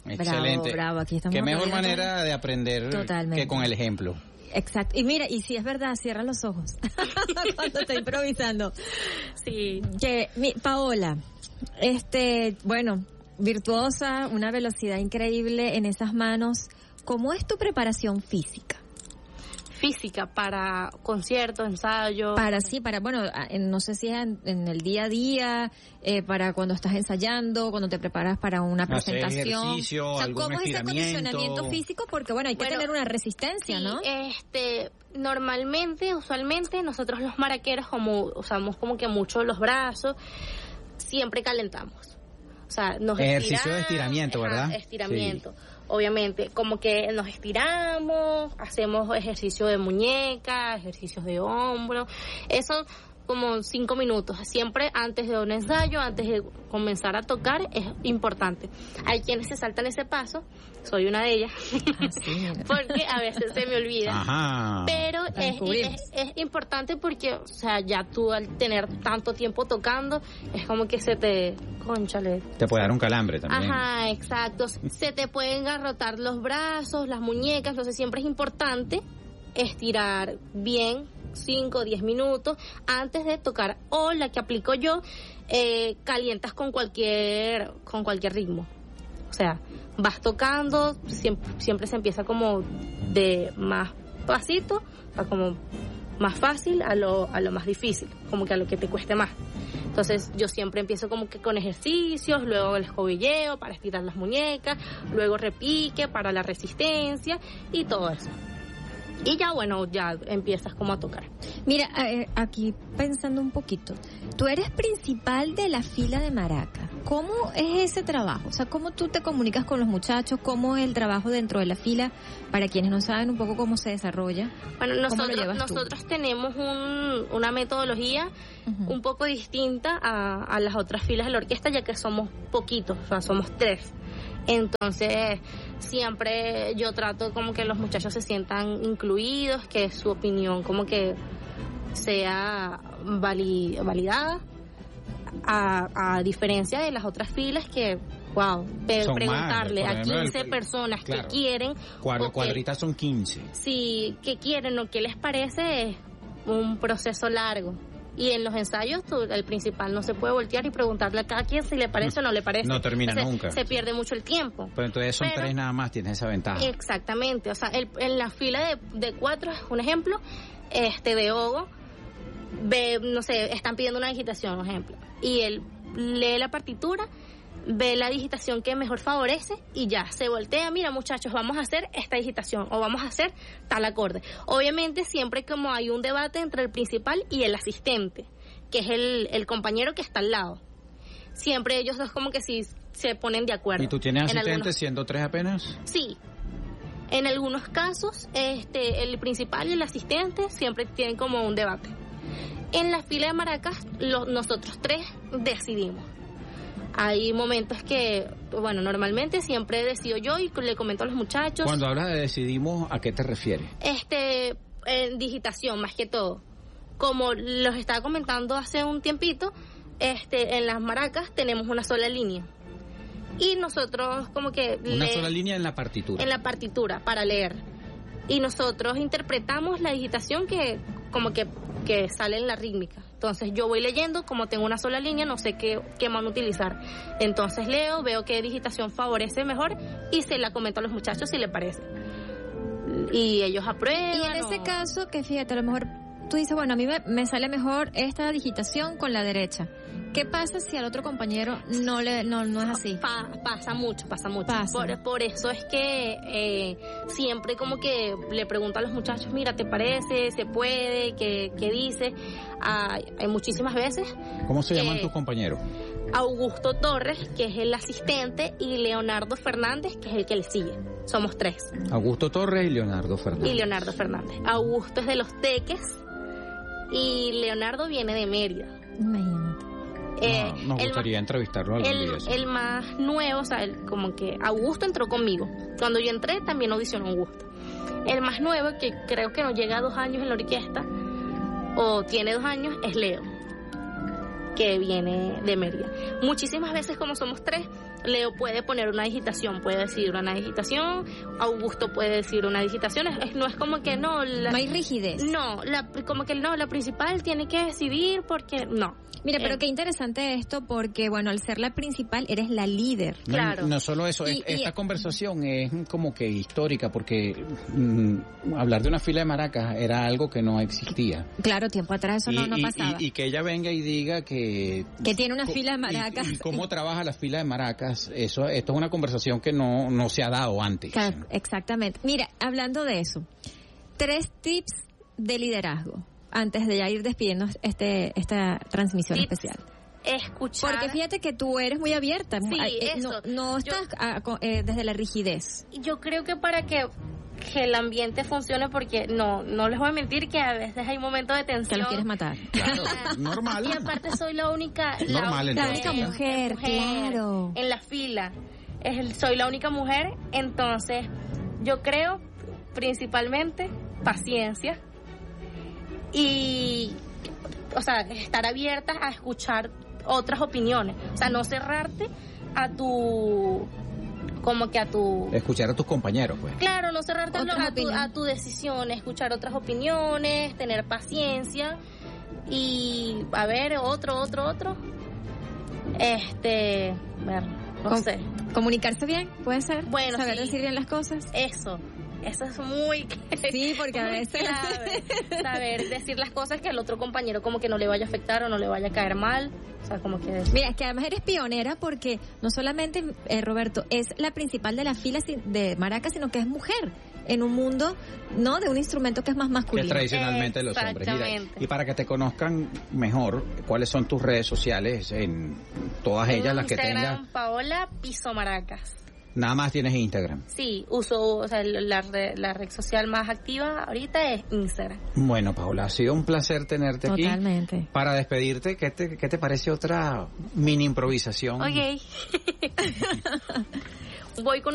Excelente. Bravo, aquí estamos. Qué mejor manera de aprender que con el ejemplo. Exacto. Y mira, y si es verdad, cierra los ojos cuando está improvisando. Sí. Paola, bueno, virtuosa, una velocidad increíble en esas manos. ¿Cómo es tu preparación física? Física para conciertos, ensayos. Bueno, no sé si es en el día a día, para cuando estás ensayando, cuando te preparas para una presentación. Ejercicio, o sea, ¿cómo es ese acondicionamiento físico? Porque hay que tener una resistencia, sí, ¿no? Usualmente nosotros los maraqueros, como usamos como que mucho los brazos, siempre calentamos. O sea, nos ejercicio de estiramiento, ¿verdad? Estiramiento. Sí. Obviamente, como que nos estiramos, hacemos ejercicio de muñeca, ejercicios de hombro, eso como 5 minutos, siempre antes de un ensayo, antes de comenzar a tocar, es importante. Hay quienes se saltan ese paso, soy una de ellas, porque a veces se me olvida. Ajá. Pero es importante porque, o sea, ya tú al tener tanto tiempo tocando, es como que se te... Cónchale. Te puede dar un calambre también. Ajá, exacto. Se te pueden agarrotar los brazos, las muñecas, entonces siempre es importante estirar bien 5 o 10 minutos antes de tocar, o la que aplico yo, calientas con cualquier ritmo. O sea, vas tocando, siempre se empieza como de más pasito, o sea, como más fácil a lo más difícil, como que a lo que te cueste más. Entonces yo siempre empiezo como que con ejercicios, luego el escobilleo para estirar las muñecas, luego repique para la resistencia y todo eso. Y ya empiezas como a tocar. Mira, aquí pensando un poquito, tú eres principal de la fila de maraca. ¿Cómo es ese trabajo? O sea, ¿cómo tú te comunicas con los muchachos? ¿Cómo es el trabajo dentro de la fila? Para quienes no saben un poco cómo se desarrolla. Bueno, nosotros tenemos una metodología un poco distinta a las otras filas de la orquesta, ya que somos poquitos, o sea, somos 3. Entonces, siempre yo trato como que los muchachos se sientan incluidos, que su opinión como que sea validada, a diferencia de las otras filas que, preguntarle más, a 15 personas que quieren... Cuadritas son 15. Sí, que quieren o qué les parece es un proceso largo. Y en los ensayos, el principal no se puede voltear y preguntarle a cada quien si le parece o no le parece. No termina nunca. Se pierde mucho el tiempo. Pero entonces son 3 nada más, tienes esa ventaja. Exactamente. O sea, en la fila de 4, un ejemplo, de Ogo, no sé, están pidiendo una digitación, por ejemplo. Y él lee la partitura, ve la digitación que mejor favorece y ya, se voltea, mira muchachos, vamos a hacer esta digitación o vamos a hacer tal acorde. Obviamente siempre como hay un debate entre el principal y el asistente, que es el compañero que está al lado. Siempre ellos dos como que sí se ponen de acuerdo. ¿Y tú tienes asistentes siendo 3 apenas? Sí. En algunos casos, el principal y el asistente siempre tienen como un debate. En la fila de maracas, nosotros 3 decidimos. Hay momentos que, normalmente siempre decido yo y le comento a los muchachos. Cuando hablas de decidimos, ¿a qué te refieres? En digitación, más que todo. Como los estaba comentando hace un tiempito, en las maracas tenemos una sola línea. Y nosotros como que... Una sola línea en la partitura. En la partitura, para leer. Y nosotros interpretamos la digitación que sale en la rítmica. Entonces yo voy leyendo, como tengo una sola línea, no sé qué van a utilizar. Entonces leo, veo qué digitación favorece mejor y se la comento a los muchachos si les parece. Y ellos aprueban. Y en ese caso, que fíjate, a lo mejor tú dices, a mí me sale mejor esta digitación con la derecha. ¿Qué pasa si al otro compañero no es así? Pasa mucho. Por eso es que siempre como que le pregunto a los muchachos, mira, ¿te parece? ¿Se puede? ¿Qué dice? Hay muchísimas veces. ¿Cómo se llaman tus compañeros? Augusto Torres, que es el asistente, y Leonardo Fernández, que es el que le sigue. Somos 3. Augusto Torres y Leonardo Fernández. Augusto es de Los Teques y Leonardo viene de Mérida. Imagínate. Nos gustaría entrevistarlo algún día. El más nuevo, o sea, como que Augusto entró conmigo. Cuando yo entré también audicionó Augusto. El más nuevo, que creo que no llega a 2 años en la orquesta, o tiene 2 años, es Leo, que viene de Mérida. Muchísimas veces, como somos 3, Leo puede poner una digitación, puede decir una digitación, Augusto puede decir una digitación, no es como que no hay rigidez. No, como que no, la principal tiene que decidir porque no. Mira, pero qué interesante esto porque, bueno, al ser la principal eres la líder. Claro. No solo eso, esta conversación es como que histórica porque hablar de una fila de maracas era algo que no existía. Claro, tiempo atrás eso no pasaba. Y que ella venga y diga que tiene una fila de maracas. Y cómo trabaja la fila de maracas, esto es una conversación que no se ha dado antes. Claro, exactamente. Mira, hablando de eso, 3 tips de liderazgo antes de ya ir despidiendo esta transmisión especial. Escuchar. Porque fíjate que tú eres muy abierta. Sí, no estás desde la rigidez. Yo creo que para que el ambiente funcione, porque no les voy a mentir que a veces hay momentos de tensión. Que los quieres matar. Claro, normal. Y aparte soy la única mujer, claro. En la fila. Soy la única mujer, entonces yo creo principalmente paciencia y, o sea, estar abierta a escuchar otras opiniones, o sea, no cerrarte escuchar a tus compañeros, pues. Claro, no cerrarte a tu decisión, escuchar otras opiniones, tener paciencia y a ver otro. No sé. Comunicarse bien, puede ser. Bueno, saber sí. Decir bien las cosas. Eso es muy sí, porque a veces clave, saber decir las cosas que al otro compañero como que no le vaya a afectar o no le vaya a caer mal, o sea, como que mira, es que además eres pionera porque no solamente Roberto es la principal de la fila de maracas, sino que es mujer en un mundo, ¿no?, de un instrumento que es más masculino. Que es tradicionalmente de los hombres. Mira, y para que te conozcan mejor, ¿cuáles son tus redes sociales? En todas ellas las que tengas. Paola Piso Maracas. Nada más tienes Instagram. Sí, uso, o sea, la red social más activa ahorita es Instagram. Bueno, Paola, ha sido un placer tenerte aquí. Totalmente. Para despedirte, ¿qué te parece otra mini improvisación? Ok. Voy con